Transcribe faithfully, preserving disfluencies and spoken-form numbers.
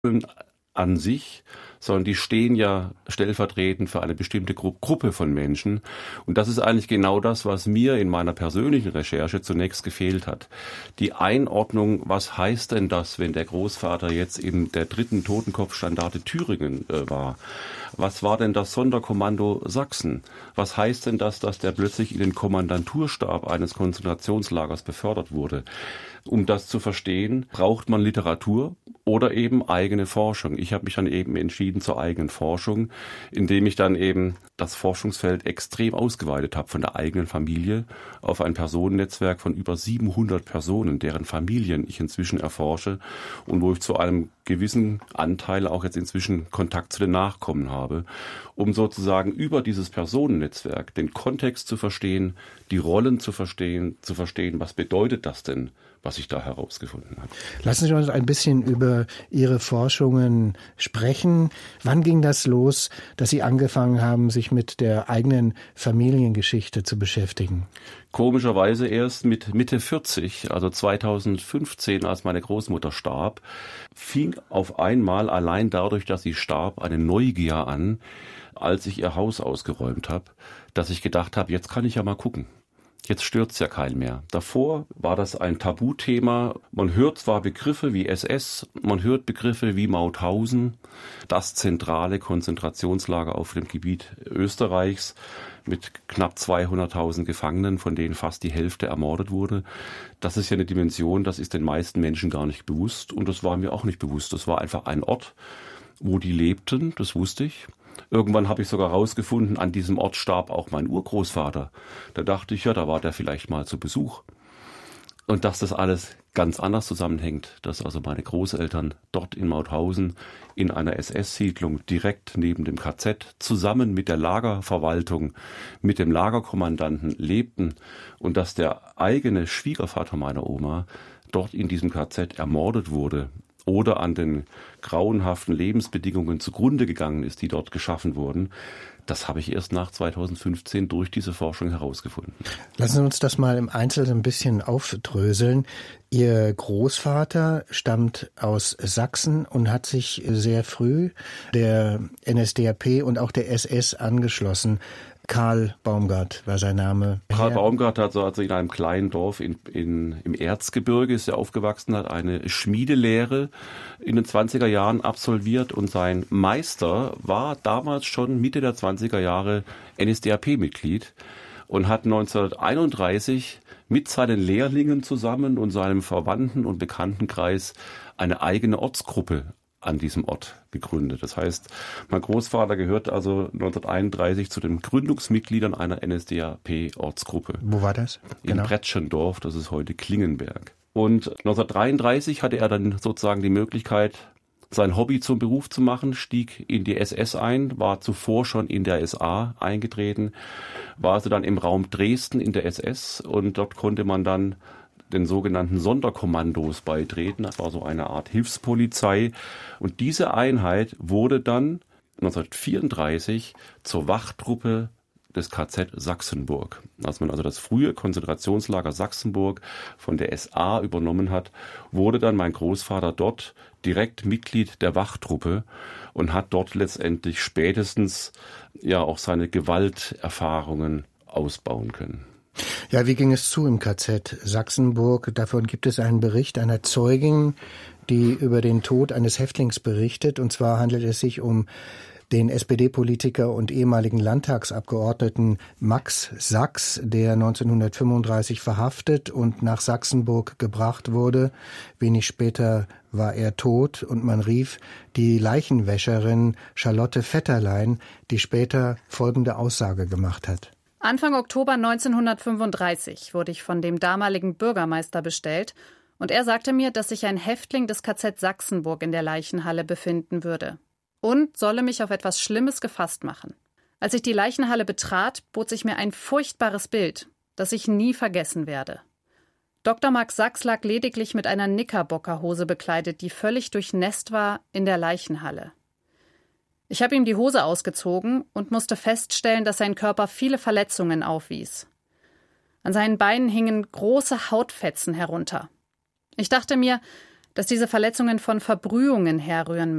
an sich, sondern die stehen ja stellvertretend für eine bestimmte Gru- Gruppe von Menschen. Und das ist eigentlich genau das, was mir in meiner persönlichen Recherche zunächst gefehlt hat. Die Einordnung, was heißt denn das, wenn der Großvater jetzt in der dritten Totenkopfstandarte Thüringen äh, war? Was war denn das Sonderkommando Sachsen? Was heißt denn das, dass der plötzlich in den Kommandanturstab eines Konzentrationslagers befördert wurde? Um das zu verstehen, braucht man Literatur oder eben eigene Forschung. Ich habe mich dann eben entschieden zur eigenen Forschung, indem ich dann eben das Forschungsfeld extrem ausgeweitet habe von der eigenen Familie auf ein Personennetzwerk von über siebenhundert Personen, deren Familien ich inzwischen erforsche und wo ich zu einem gewissen Anteil auch jetzt inzwischen Kontakt zu den Nachkommen habe, um sozusagen über dieses Personennetzwerk den Kontext zu verstehen, die Rollen zu verstehen, zu verstehen, was bedeutet das denn, was ich da herausgefunden habe. Lassen Sie uns ein bisschen über Ihre Forschungen sprechen. Wann ging das los, dass Sie angefangen haben, sich mit der eigenen Familiengeschichte zu beschäftigen? Komischerweise erst mit Mitte vierzig, also zweitausendfünfzehn, als meine Großmutter starb, fing auf einmal allein dadurch, dass sie starb, eine Neugier an, als ich ihr Haus ausgeräumt habe, dass ich gedacht habe, jetzt kann ich ja mal gucken. Jetzt stört's ja keinen mehr. Davor war das ein Tabuthema. Man hört zwar Begriffe wie S S, man hört Begriffe wie Mauthausen, das zentrale Konzentrationslager auf dem Gebiet Österreichs mit knapp zweihunderttausend Gefangenen, von denen fast die Hälfte ermordet wurde. Das ist ja eine Dimension, das ist den meisten Menschen gar nicht bewusst und das war mir auch nicht bewusst. Das war einfach ein Ort, wo die lebten, das wusste ich. Irgendwann habe ich sogar rausgefunden, an diesem Ort starb auch mein Urgroßvater. Da dachte ich, ja, da war der vielleicht mal zu Besuch. Und dass das alles ganz anders zusammenhängt, dass also meine Großeltern dort in Mauthausen in einer S S-Siedlung direkt neben dem K Z zusammen mit der Lagerverwaltung, mit dem Lagerkommandanten lebten und dass der eigene Schwiegervater meiner Oma dort in diesem K Z ermordet wurde oder an den grauenhaften Lebensbedingungen zugrunde gegangen ist, die dort geschaffen wurden, das habe ich erst nach zweitausendfünfzehn durch diese Forschung herausgefunden. Lassen Sie uns das mal im Einzelnen ein bisschen aufdröseln. Ihr Großvater stammt aus Sachsen und hat sich sehr früh der N S D A P und auch der S S angeschlossen. Karl Baumgart war sein Name. Karl Baumgart hat so also in einem kleinen Dorf in, in, im Erzgebirge ist er aufgewachsen, hat eine Schmiedelehre in den zwanziger Jahren absolviert und sein Meister war damals schon Mitte der zwanziger Jahre N S D A P-Mitglied und hat neunzehnhunderteinunddreißig mit seinen Lehrlingen zusammen und seinem Verwandten- und Bekanntenkreis eine eigene Ortsgruppe an diesem Ort gegründet. Das heißt, mein Großvater gehört also neunzehnhunderteinunddreißig zu den Gründungsmitgliedern einer N S D A P-Ortsgruppe. Wo war das? In genau. Brettschendorf, das ist heute Klingenberg. Und neunzehnhundertdreiunddreißig hatte er dann sozusagen die Möglichkeit, sein Hobby zum Beruf zu machen, stieg in die S S ein, war zuvor schon in der S A eingetreten, war also dann im Raum Dresden in der S S und dort konnte man dann den sogenannten Sonderkommandos beitreten. Das war so eine Art Hilfspolizei. Und diese Einheit wurde dann neunzehnhundertvierunddreißig zur Wachtruppe des K Z Sachsenburg. Als man also das frühe Konzentrationslager Sachsenburg von der S A übernommen hat, wurde dann mein Großvater dort direkt Mitglied der Wachtruppe und hat dort letztendlich spätestens ja auch seine Gewalterfahrungen ausbauen können. Ja, wie ging es zu im K Z Sachsenburg? Davon gibt es einen Bericht einer Zeugin, die über den Tod eines Häftlings berichtet. Und zwar handelt es sich um den S P D-Politiker und ehemaligen Landtagsabgeordneten Max Sachs, der neunzehnhundertfünfunddreißig verhaftet und nach Sachsenburg gebracht wurde. Wenig später war er tot und man rief die Leichenwäscherin Charlotte Vetterlein, die später folgende Aussage gemacht hat. Anfang Oktober neunzehnhundertfünfunddreißig wurde ich von dem damaligen Bürgermeister bestellt und er sagte mir, dass sich ein Häftling des K Z Sachsenburg in der Leichenhalle befinden würde und solle mich auf etwas Schlimmes gefasst machen. Als ich die Leichenhalle betrat, bot sich mir ein furchtbares Bild, das ich nie vergessen werde. Doktor Max Sachs lag lediglich mit einer Knickerbockerhose bekleidet, die völlig durchnässt war, in der Leichenhalle. Ich habe ihm die Hose ausgezogen und musste feststellen, dass sein Körper viele Verletzungen aufwies. An seinen Beinen hingen große Hautfetzen herunter. Ich dachte mir, dass diese Verletzungen von Verbrühungen herrühren